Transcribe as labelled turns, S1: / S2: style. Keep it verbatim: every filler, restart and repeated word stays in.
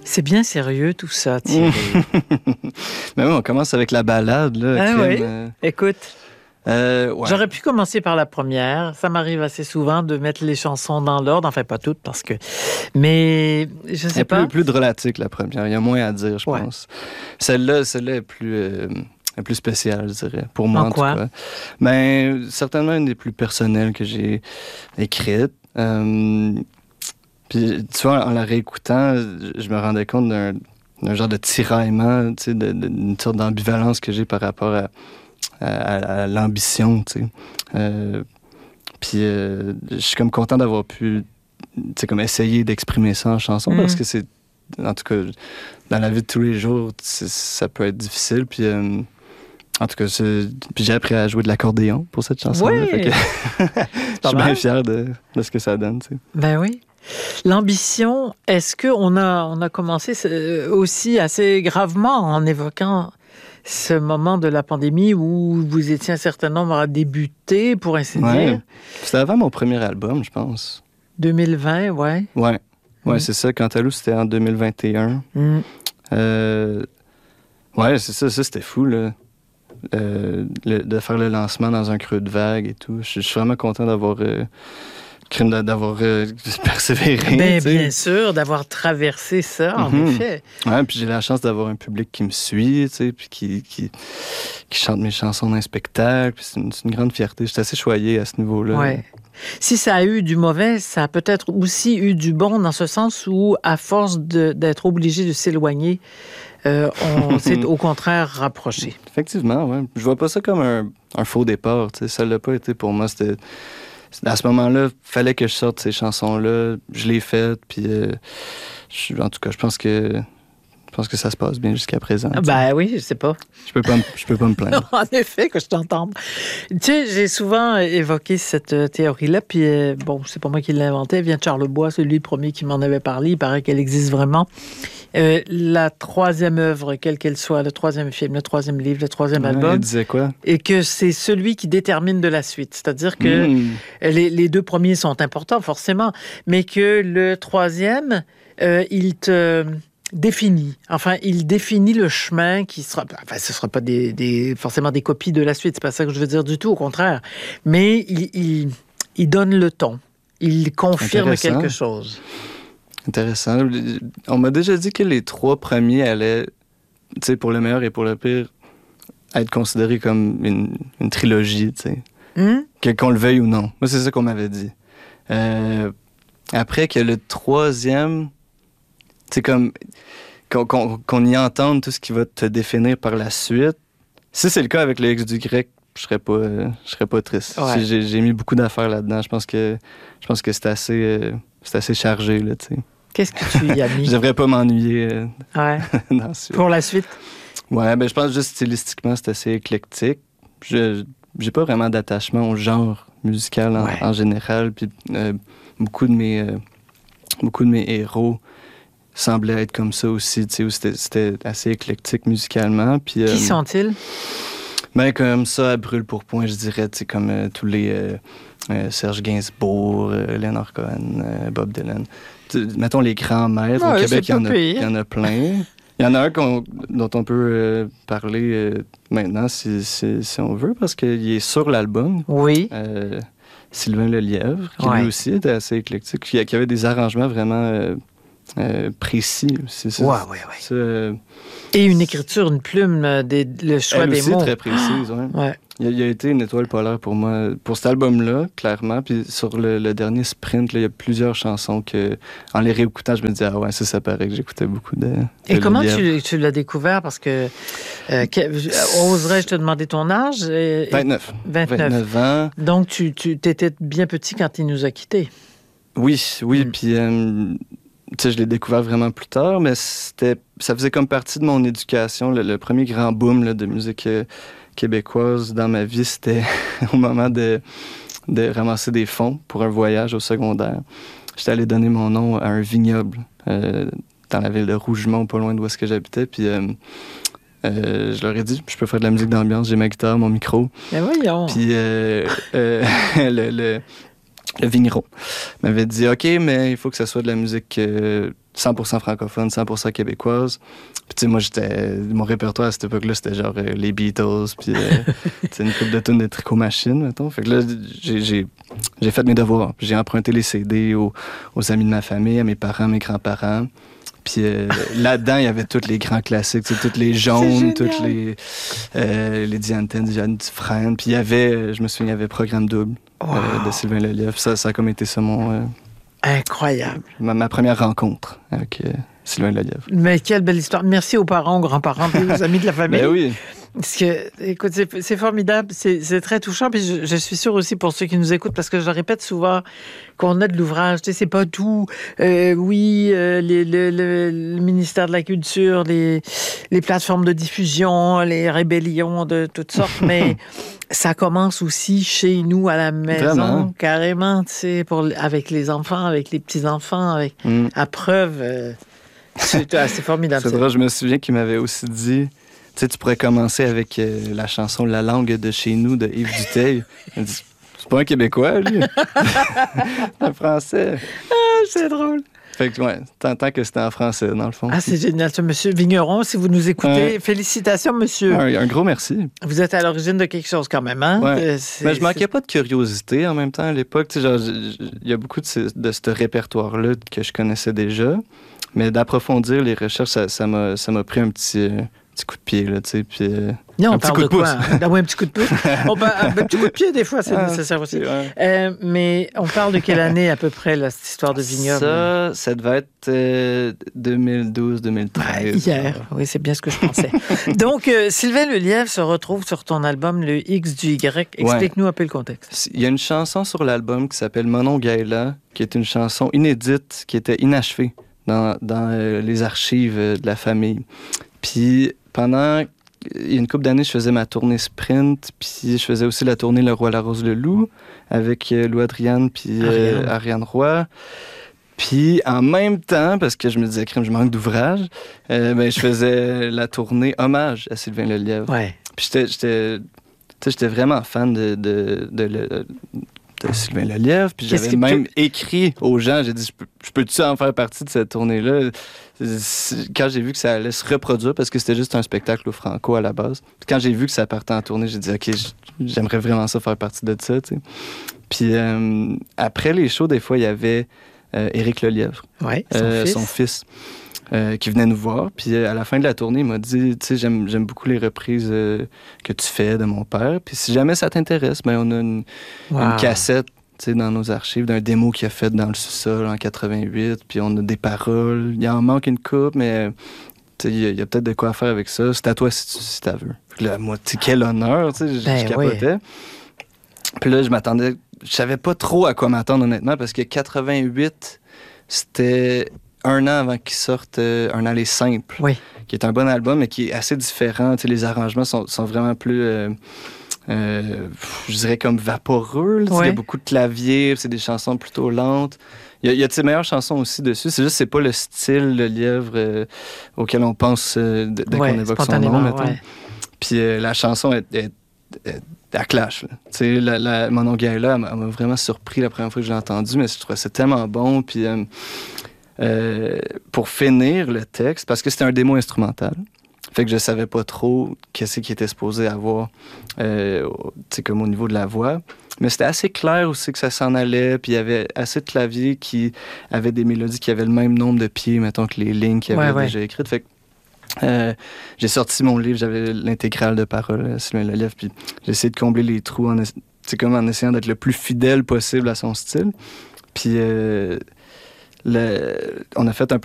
S1: C'est bien sérieux tout ça, Thierry.
S2: Mais oui, on commence avec la balade, là.
S1: Ah
S2: crème,
S1: oui?
S2: euh,
S1: Écoute,
S2: euh, ouais.
S1: j'aurais pu commencer par la première. Ça m'arrive assez souvent de mettre les chansons dans l'ordre. Enfin, pas toutes, parce que... Mais, je sais
S2: Elle est
S1: pas.
S2: plus, plus dramatique, la première. Il y a moins à dire, je
S1: Ouais.
S2: pense. Celle-là, celle-là est plus, euh, est plus spéciale, je dirais. Pour moi,
S1: En
S2: en,
S1: quoi?
S2: tout cas. Mais certainement une des plus personnelles que j'ai écrites. Euh, puis, tu vois, en la réécoutant, je me rendais compte d'un, d'un genre de tiraillement, tu sais, de, de, d'une sorte d'ambivalence que j'ai par rapport à, à, à l'ambition, tu sais. Euh, puis, euh, je suis comme content d'avoir pu, tu sais, comme essayer d'exprimer ça en chanson,
S1: Mm.
S2: parce que c'est, en tout cas, dans la vie de tous les jours, c'est, ça peut être difficile. Puis, euh, en tout cas, c'est, puis j'ai appris à jouer de l'accordéon pour cette chanson-là.
S1: Oui!
S2: Fait que
S1: C'est
S2: je
S1: pas
S2: suis bien
S1: mal.
S2: fier de, de ce que ça donne, tu sais.
S1: Ben oui. L'ambition, est-ce qu'on a, on a commencé euh, aussi assez gravement en évoquant ce moment de la pandémie où vous étiez un certain nombre à débuter, pour ainsi
S2: Ouais.
S1: dire?
S2: C'était avant mon premier album, je pense.
S1: deux mille vingt, ouais.
S2: Ouais. Ouais,
S1: Mm.
S2: c'est ça. Cantalou, c'était en deux mille vingt et un.
S1: Mm.
S2: Euh, ouais, c'est ça. Ça, c'était fou, là. Euh, le- de faire le lancement dans un creux de vague et tout. Je je suis vraiment content d'avoir... Euh, crime d'a- d'avoir euh, persévéré.
S1: Ben,
S2: tu sais.
S1: bien sûr, d'avoir traversé ça, en
S2: Mhm.
S1: effet.
S2: Ouais, puis j'ai la chance d'avoir un public qui me suit, tu sais, puis qui, qui, qui chante mes chansons dans les spectacles. Puis c'est une, c'est une grande fierté. J'étais assez choyé à ce niveau-là.
S1: Ouais. Si ça a eu du mauvais, ça a peut-être aussi eu du bon dans ce sens où, à force de- d'être obligé de s'éloigner, euh, on s'est au contraire rapproché.
S2: Effectivement, ouais. Je vois pas ça comme un, un faux départ, tu sais. Ça l'a pas été pour moi. C'était... À ce moment-là, fallait que je sorte ces chansons-là. Je l'ai faites, puis euh, je- en tout cas, je pense que je pense que ça se passe bien jusqu'à présent. tu sais.
S1: Ben oui, je sais pas.
S2: Je peux pas, me- je peux pas me plaindre.
S1: En effet, que je t'entende. Tu sais, j'ai souvent évoqué cette euh, théorie-là, puis euh, bon, c'est pas moi qui l'ai inventée, elle vient de Charlebois, c'est lui le premier qui m'en avait parlé, il paraît qu'elle existe vraiment. Euh, la troisième œuvre, quelle qu'elle soit, le troisième film, le troisième livre, le troisième
S2: Ouais,
S1: album,
S2: elle disait quoi?
S1: et que c'est celui qui détermine de la suite. C'est-à-dire que
S2: Mm.
S1: les, les deux premiers sont importants, forcément, mais que le troisième, euh, il te définit. Enfin, il définit le chemin qui sera... Enfin, ce ne sera pas des, des, forcément des copies de la suite, c'est pas ça que je veux dire du tout, au contraire. Mais il, il, il donne le ton. Il confirme
S2: Intéressant.
S1: quelque chose.
S2: Intéressant. On m'a déjà dit que les trois premiers allaient, tu sais, pour le meilleur et pour le pire, être considérés comme une, une trilogie, tu sais.
S1: Hum?
S2: Que, qu'on le veuille ou non. Moi, c'est ça qu'on m'avait dit. Euh, après que le troisième, c'est comme qu'on, qu'on, qu'on y entende tout ce qui va te définir par la suite. Si c'est le cas avec le X du grec, je serais pas, euh, je serais pas triste.
S1: Ouais.
S2: J'ai, j'ai mis beaucoup d'affaires là-dedans. Je pense que, je pense que c'est assez, euh, c'est assez chargé, là, tu sais.
S1: Qu'est-ce que tu y as mis?
S2: Je devrais pas m'ennuyer euh,
S1: Ouais.
S2: dans ce...
S1: Pour la suite?
S2: Ouais, ben je pense juste stylistiquement, c'est assez éclectique. Je, j'ai pas vraiment d'attachement au genre musical en,
S1: Ouais.
S2: en général. Puis euh, beaucoup de mes euh, beaucoup de mes héros semblaient être comme ça aussi, tu sais, où c'était, c'était assez éclectique musicalement. Puis, euh,
S1: Qui sont-ils?
S2: ben comme ça, à brûle pour point, je dirais, tu sais, comme euh, tous les euh, euh, Serge Gainsbourg, euh, Leonard Cohen, euh, Bob Dylan. Tu- mettons les grands maîtres.
S1: Ouais,
S2: Au Québec,
S1: c'est
S2: il y, en
S1: pas
S2: a,
S1: pire.
S2: il y en a plein. Il y en a un qu'on- dont on peut euh, parler euh, maintenant, si, si, si on veut, parce qu'il est sur l'album.
S1: Oui.
S2: Euh, Sylvain Lelièvre, qui
S1: Ouais.
S2: lui aussi était assez éclectique, qui, qui avait des arrangements vraiment euh, euh, précis. C'est ça.
S1: Ouais, ouais, ouais.
S2: Ça, euh,
S1: Et une écriture, une plume, euh, des, le choix
S2: elle
S1: des
S2: aussi
S1: mots.
S2: très précise, ouais.
S1: Ouais.
S2: Il a, il a été une étoile polaire pour moi, pour cet album-là, clairement. Puis sur le, le dernier sprint, là, il y a plusieurs chansons que, en les réécoutant, je me disais, ah ouais, ça, ça paraît que j'écoutais beaucoup de.
S1: Et
S2: de
S1: comment
S2: Lelièvre.
S1: tu, tu l'as découvert? Parce que, euh, que- oserais-je te demander ton âge? Et- et-
S2: vingt-neuf.
S1: vingt-neuf.
S2: vingt-neuf ans.
S1: Donc, tu, tu étais bien petit quand il nous a quittés.
S2: Oui, oui.
S1: Mm.
S2: Puis, euh, tu sais, je l'ai découvert vraiment plus tard, mais c'était, ça faisait comme partie de mon éducation. Le, le premier grand boom là, de musique euh, québécoise dans ma vie, c'était au moment de, de ramasser des fonds pour un voyage au secondaire. J'étais allé donner mon nom à un vignoble euh, dans la ville de Rougemont, pas loin d'où est-ce que j'habitais. Puis, euh, euh, je leur ai dit, je peux faire de la musique d'ambiance, j'ai ma guitare, mon micro.
S1: Mais voyons.
S2: Puis, euh, euh, le, le, le vigneron, m'avait dit « OK, mais il faut que ça soit de la musique euh, cent pour cent francophone, cent pour cent québécoise. » Puis tu sais, moi, j'étais... Mon répertoire à cette époque-là, c'était genre euh, les Beatles, puis euh, une couple de tunes de Tricot Machine, mettons. Fait que là, j'ai, j'ai, j'ai fait mes devoirs. J'ai emprunté les C D aux, aux amis de ma famille, à mes parents, à mes grands-parents. Puis euh, là-dedans, il y avait tous les grands classiques, toutes les jaunes, toutes les euh, les Dianten, Diane Dufresne. Puis il y avait, je me souviens, il y avait Programme double wow. euh, de Sylvain Lelièvre. Ça, ça a comme été ça mon... Euh,
S1: Incroyable.
S2: Ma, ma première rencontre avec euh, Sylvain Lelièvre.
S1: Mais quelle belle histoire. Merci aux parents, aux grands-parents, puis aux amis de la famille.
S2: Ben oui.
S1: Parce que, écoute, c'est, c'est formidable, c'est, c'est très touchant, puis je, je suis sûre aussi pour ceux qui nous écoutent, parce que je le répète souvent, qu'on a de l'ouvrage, tu sais, c'est pas tout. Euh, oui, euh, les, le, le, le ministère de la Culture, les, les plateformes de diffusion, les rébellions de toutes sortes, mais ça commence aussi chez nous à la maison, Vraiment? carrément, tu sais, pour, avec les enfants, avec les petits-enfants, avec, mm. à preuve, euh, c'est, c'est formidable.
S2: C'est drôle, je me souviens qu'il m'avait aussi dit... Tu sais, tu pourrais commencer avec euh, la chanson « La langue de chez nous » de Yves Duteil. Dit, c'est pas un Québécois, lui. C'est un Français.
S1: Ah, c'est drôle.
S2: Fait que, ouais, tant, tant que c'était en français, dans le fond.
S1: Ah, c'est génial, ça, monsieur Vigneron. Si vous nous écoutez, euh, félicitations, monsieur.
S2: Un, un gros merci.
S1: Vous êtes à l'origine de quelque chose, quand même, hein?
S2: Ouais. Mais je manquais pas de curiosité en même temps à l'époque. Tu sais, genre, il y a beaucoup de ce, de ce répertoire-là que je connaissais déjà. Mais d'approfondir les recherches, ça, ça, m'a, ça m'a pris un petit... Euh, petit coup de pied, là, tu sais, puis... Euh,
S1: non, on
S2: un
S1: parle
S2: petit coup
S1: de,
S2: de
S1: quoi? Hein? Ah, ouais, un petit coup de pouce. On parle, un petit coup de pied, des fois, c'est ah, nécessaire aussi. Ouais. Euh, mais on parle de quelle année, à peu près, là, cette histoire de vignoble?
S2: Ça, ça devait être euh, deux mille douze deux mille treize.
S1: Ouais, hier, oui, c'est bien ce que je pensais. Donc, euh, Sylvain Lelièvre se retrouve sur ton album, le X du Y. Explique-nous ouais. un peu le contexte.
S2: Il y a une chanson sur l'album qui s'appelle Monongahela, qui est une chanson inédite, qui était inachevée dans, dans euh, les archives de la famille. Puis, pendant... Il y a une couple d'années, je faisais ma tournée sprint, puis je faisais aussi la tournée Le Roi, la Rose, le Loup, avec euh, Lou Adriane puis euh, Ariane. Ariane Roy. Puis en même temps, parce que je me disais, crème, je manque d'ouvrage, euh, ben, je faisais la tournée Hommage à Sylvain Lelièvre.
S1: Ouais.
S2: Puis j'étais, j'étais, j'étais vraiment fan de, de, de, de, de Sylvain Lelièvre, puis Qu'est-ce j'avais même peut... écrit aux gens, j'ai dit, je, peux, je peux-tu en faire partie de cette tournée-là? Quand j'ai vu que ça allait se reproduire, parce que c'était juste un spectacle au Franco à la base, puis quand j'ai vu que ça partait en tournée, j'ai dit, OK, j'aimerais vraiment ça faire partie de ça, tu sais. Puis euh, après les shows, des fois, il y avait euh, Éric Lelièvre,
S1: ouais, son,
S2: euh,
S1: fils.
S2: son fils, euh, qui venait nous voir. Puis à la fin de la tournée, il m'a dit, tu sais, j'aime, j'aime beaucoup les reprises euh, que tu fais de mon père. Puis si jamais ça t'intéresse, ben on a une, wow. une cassette, tu sais, dans nos archives, d'un démo qu'il a fait dans le sous-sol en quatre-vingt-huit, puis on a des paroles. Il en manque une coupe, mais il y, y a peut-être de quoi faire avec ça. C'est à toi si tu si t'as veux. Puis là, moi, tu sais, quel honneur, tu sais,
S1: ben,
S2: je capotais. Oui. Puis là, je m'attendais, je savais pas trop à quoi m'attendre, honnêtement, parce que quatre-vingt-huit, c'était un an avant qu'il sorte euh, Un aller simple,
S1: oui.
S2: qui est un bon album, mais qui est assez différent. Tu sais, les arrangements sont, sont vraiment plus... Euh, Euh, je dirais comme vaporeux. Ouais. Il y a beaucoup de claviers, c'est des chansons plutôt lentes. Il y a, il y a de ses meilleures chansons aussi dessus. C'est juste que c'est pas le style Lelièvre euh, auquel on pense euh, dès ouais, qu'on évoque son nom, mettons. Ouais. Puis euh, la chanson est, est, est à clash. Tu sais, la, la, Monongahela, elle m'a, elle m'a vraiment surpris la première fois que je l'ai entendue, mais je trouvais ça tellement bon. Puis euh, euh, pour finir le texte, parce que c'était un démo instrumental, fait que je savais pas trop qu'est-ce qui était supposé avoir, euh, tu sais, comme au niveau de la voix. Mais c'était assez clair aussi que ça s'en allait, puis il y avait assez de claviers qui avaient des mélodies qui avaient le même nombre de pieds, mettons, que les lignes qu'il y avait ouais, déjà ouais. écrites. Fait que euh, j'ai sorti mon livre, j'avais l'intégrale de paroles, Sylvain Lelièvre, puis j'ai essayé de combler les trous, en, comme en essayant d'être le plus fidèle possible à son style. Puis euh, le, on a fait un peu